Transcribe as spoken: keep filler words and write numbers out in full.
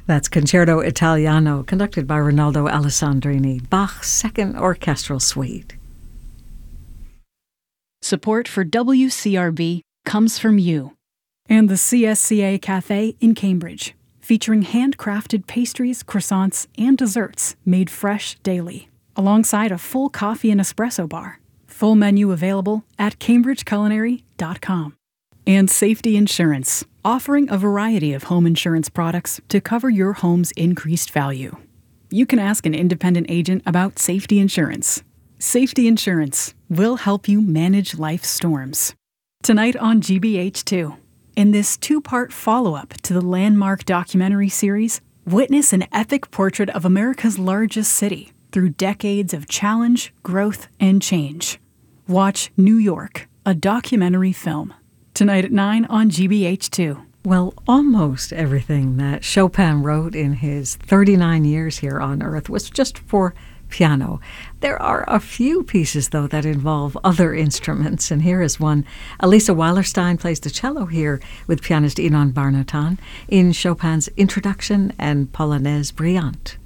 That's Concerto Italiano, conducted by Rinaldo Alessandrini, Bach's Second Orchestral Suite. Support for W C R B comes from you and the C S C A Cafe in Cambridge, featuring handcrafted pastries, croissants, and desserts made fresh daily, alongside a full coffee and espresso bar. Full menu available at cambridge culinary dot com. And Safety Insurance, offering a variety of home insurance products to cover your home's increased value. You can ask an independent agent about Safety Insurance. Safety Insurance will help you manage life's storms. Tonight on G B H two, in this two-part follow-up to the landmark documentary series, witness an epic portrait of America's largest city through decades of challenge, growth, and change. Watch New York, a documentary film. Tonight at nine on G B H two. Well, almost everything that Chopin wrote in his thirty-nine years here on Earth was just for piano. There are a few pieces, though, that involve other instruments, and here is one. Elisa Wallerstein plays the cello here with pianist Inon Barnatan in Chopin's Introduction and Polonaise Brillante.